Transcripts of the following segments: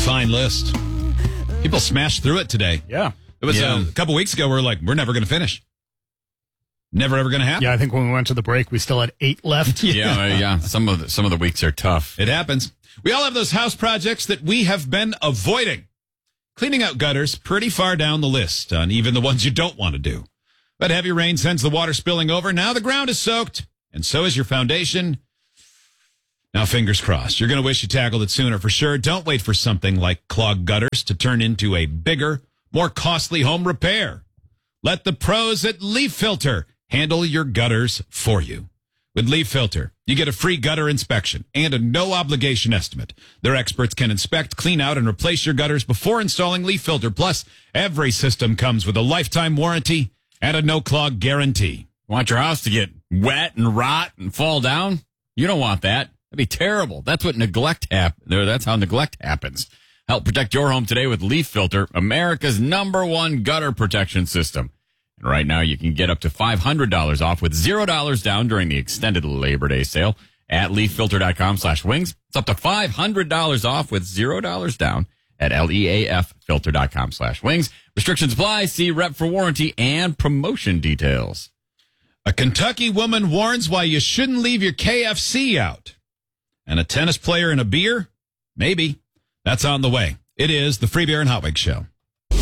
fine list. People smashed through it today. Yeah. It was a couple weeks ago. We're like, we're never going to finish. Never ever going to happen. Yeah, I think when we went to the break, we still had 8 left. Yeah. Some of the weeks are tough. It happens. We all have those house projects that we have been avoiding. Cleaning out gutters pretty far down the list on even the ones you don't want to do. But heavy rain sends the water spilling over. Now the ground is soaked, and so is your foundation. Now, fingers crossed. You're going to wish you tackled it sooner for sure. Don't wait for something like clogged gutters to turn into a bigger, more costly home repair. Let the pros at Leaf Filter handle your gutters for you. With Leaf Filter, you get a free gutter inspection and a no-obligation estimate. Their experts can inspect, clean out, and replace your gutters before installing Leaf Filter. Plus, every system comes with a lifetime warranty and a no-clog guarantee. Want your house to get wet and rot and fall down? You don't want that. That'd be terrible. That's what that's how neglect happens. Help protect your home today with Leaf Filter, America's #1 gutter protection system. And right now you can get up to $500 off with $0 down during the extended Labor Day sale at leaffilter.com/wings. It's up to $500 off with $0 down at leaffilter.com/wings. Restrictions apply. See rep for warranty and promotion details. A Kentucky woman warns why you shouldn't leave your KFC out. And a tennis player and a beer? Maybe. That's on the way. It is the Free Beer and Hot Wings Show.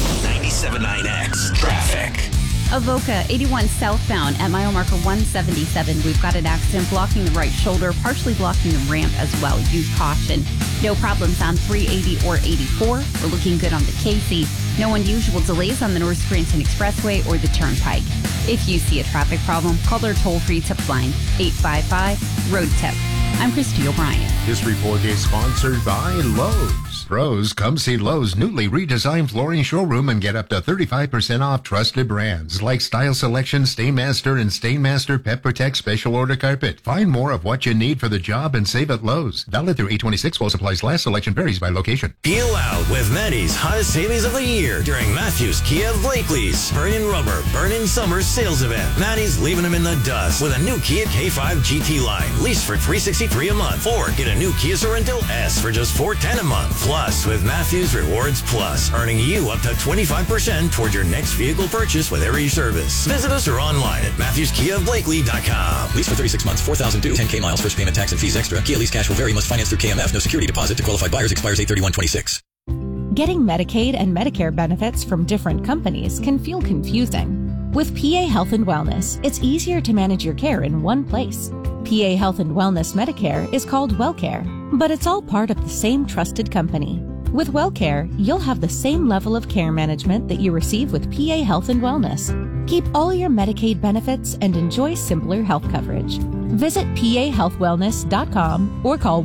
97.9X Traffic. Avoca 81 southbound at mile marker 177. We've got an accident blocking the right shoulder, partially blocking the ramp as well. Use caution. No problems on 380 or 84. We're looking good on the Casey. No unusual delays on the North Scranton Expressway or the Turnpike. If you see a traffic problem, call their toll-free tip line, 855-ROAD-TIP. I'm Christy O'Brien. This report is sponsored by Lowe's. Pros, come see Lowe's newly redesigned flooring showroom and get up to 35% off trusted brands like Style Selection, Stainmaster, and Stainmaster Pet Protect Special Order Carpet. Find more of what you need for the job and save at Lowe's. Valid through 8/26 while supplies last. Selection varies by location. Peel out with Maddie's hottest savings of the year during Matthews Kia of Blakely's Burnin' Rubber, Burnin' Summer sales event. Maddie's leaving them in the dust with a new Kia K5 GT line. Lease for $363 a month. Or get a new Kia Sorrento S for just $410 a month. Plus, with Matthews Rewards Plus, earning you up to 25% toward your next vehicle purchase with every service. Visit us or online at MatthewsKiaofBlakely.com. Lease for 36 months, 4,000 due, 10K miles, first payment, tax and fees extra. Kia lease cash will vary, must finance through KMF, no security deposit to qualified buyers, expires 8/31/26. Getting Medicaid and Medicare benefits from different companies can feel confusing. With PA Health and Wellness, it's easier to manage your care in one place. PA Health and Wellness Medicare is called WellCare, but it's all part of the same trusted company. With WellCare, you'll have the same level of care management that you receive with PA Health and Wellness. Keep all your Medicaid benefits and enjoy simpler health coverage. Visit pahealthwellness.com or call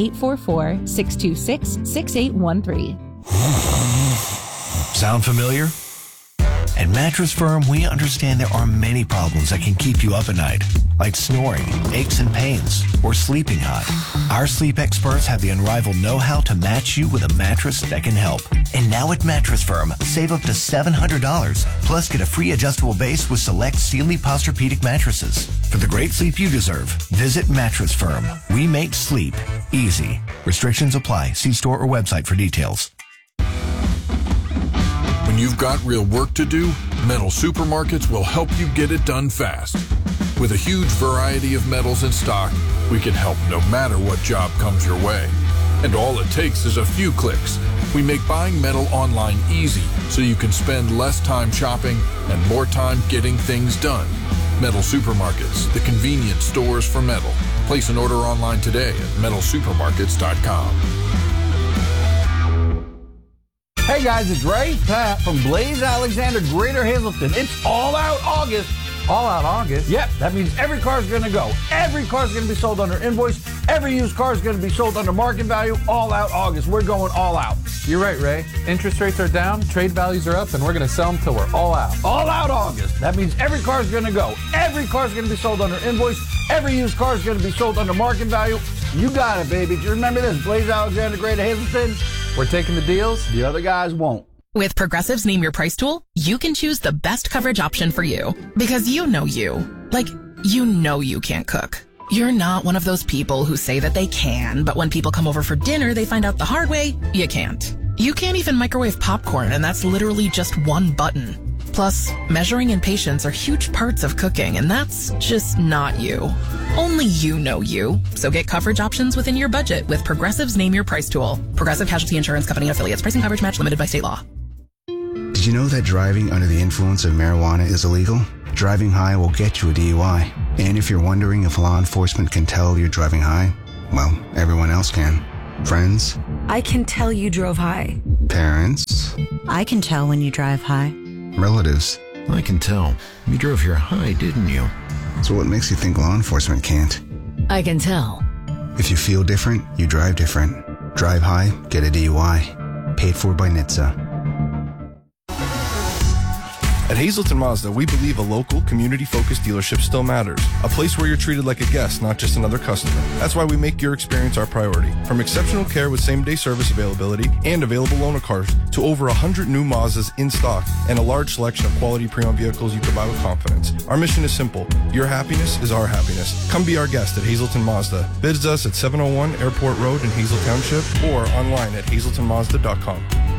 1-844-626-6813. Sound familiar? At Mattress Firm, we understand there are many problems that can keep you up at night, like snoring, aches and pains, or sleeping hot. Our sleep experts have the unrivaled know-how to match you with a mattress that can help. And now at Mattress Firm, save up to $700, plus get a free adjustable base with select Sealy Posturepedic mattresses. For the great sleep you deserve, visit Mattress Firm. We make sleep easy. Restrictions apply. See store or website for details. When you've got real work to do, Metal Supermarkets will help you get it done fast. With a huge variety of metals in stock, we can help no matter what job comes your way. And all it takes is a few clicks. We make buying metal online easy so you can spend less time shopping and more time getting things done. Metal Supermarkets, the convenience stores for metal. Place an order online today at metalsupermarkets.com. Hey guys, it's Ray Pat from Blaze Alexander, Greater Hazleton. It's All Out August. All Out August? Yep, that means every car's going to go. Every car's going to be sold under invoice. Every used car is going to be sold under market value. All Out August. We're going all out. You're right, Ray. Interest rates are down, trade values are up, and we're going to sell them till we're all out. All Out August. That means every car's going to go. Every car's going to be sold under invoice. Every used car is going to be sold under market value. You got it, baby. You remember this? Blaze Alexander, Greater Hazleton. We're taking the deals. The other guys won't. With Progressive's Name Your Price tool, you can choose the best coverage option for you. Because you know you. Like, you know you can't cook. You're not one of those people who say that they can, but when people come over for dinner, they find out the hard way, you can't. You can't even microwave popcorn, and that's literally just one button. Plus, measuring and patience are huge parts of cooking, and that's just not you. Only you know you. So get coverage options within your budget with Progressive's Name Your Price tool. Progressive Casualty Insurance Company and affiliates. Pricing coverage match limited by state law. Did you know that driving under the influence of marijuana is illegal? Driving high will get you a DUI. And if you're wondering if law enforcement can tell you're driving high, well, everyone else can. Friends? I can tell you drove high. Parents? I can tell when you drive high. Relatives? I can tell. You drove here high, didn't you? So what makes you think law enforcement can't? I can tell. If you feel different, you drive different. Drive high, get a DUI. Paid for by NHTSA. At Hazelton Mazda, we believe a local, community-focused dealership still matters. A place where you're treated like a guest, not just another customer. That's why we make your experience our priority. From exceptional care with same-day service availability and available loaner cars to over 100 new Mazdas in stock and a large selection of quality pre-owned vehicles you can buy with confidence. Our mission is simple. Your happiness is our happiness. Come be our guest at Hazelton Mazda. Visit us at 701 Airport Road in Hazel Township or online at hazeltonmazda.com.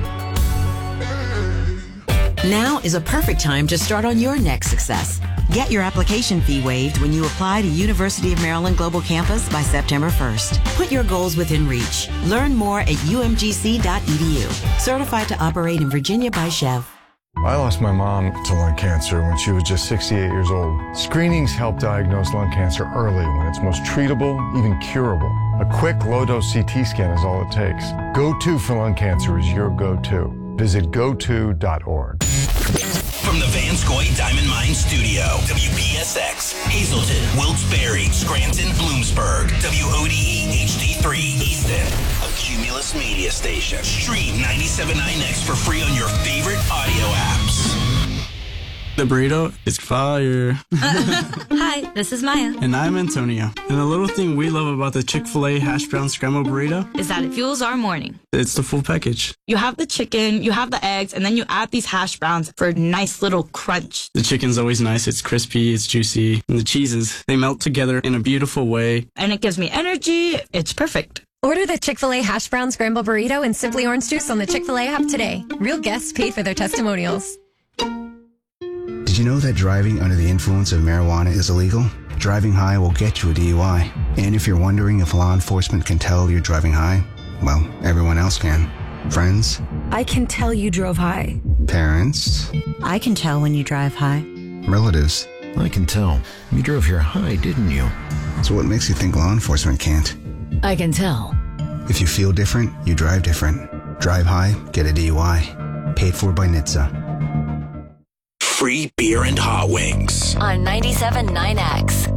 Now is a perfect time to start on your next success. Get your application fee waived when you apply to University of Maryland Global Campus by September 1st. Put your goals within reach. Learn more at umgc.edu. Certified to operate in Virginia by Chev. I lost my mom to lung cancer when she was just 68 years old. Screenings help diagnose lung cancer early when it's most treatable, even curable. A quick low-dose CT scan is all it takes. Go-To for lung cancer is your go-to. Visit goto.org. From the Vanscoy Diamond Mine Studio, WPSX, Hazleton, Wilkes-Barre, Scranton, Bloomsburg, WODE HD3 Easton, a Cumulus media station. Stream 97.9X for free on your favorite audio apps. The burrito is fire. Hi, this is Maya. And I'm Antonio. And the little thing we love about the Chick-fil-A hash brown scrambled burrito is that it fuels our morning. It's the full package. You have the chicken, you have the eggs, and then you add these hash browns for a nice little crunch. The chicken's always nice. It's crispy, it's juicy. And the cheeses, they melt together in a beautiful way. And it gives me energy. It's perfect. Order the Chick-fil-A hash brown scrambled burrito and Simply Orange Juice on the Chick-fil-A app today. Real guests paid for their testimonials. Did you know that driving under the influence of marijuana is illegal? Driving high will get you a DUI. And if you're wondering if law enforcement can tell you're driving high, well, everyone else can. Friends? I can tell you drove high. Parents? I can tell when you drive high. Relatives? I can tell. You drove here high, didn't you? So what makes you think law enforcement can't? I can tell. If you feel different, you drive different. Drive high, get a DUI. Paid for by NHTSA. Free beer and hot wings on 97.9X.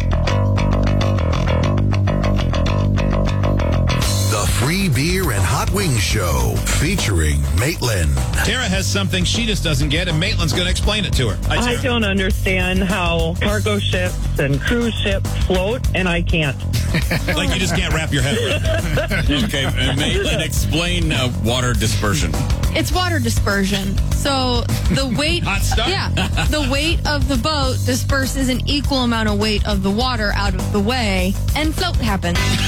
The Free Beer and Hot Wings Show featuring Maitland. Tara has something she just doesn't get, and Maitland's going to explain it to her. Hi, I don't understand how cargo ships and cruise ships float, and I can't. Like you just can't wrap your head around it. Okay, Maitland, explain water dispersion. It's water dispersion. So the weight, hot stuff? Yeah, the weight of the boat disperses an equal amount of weight of the water out of the way, and float happens.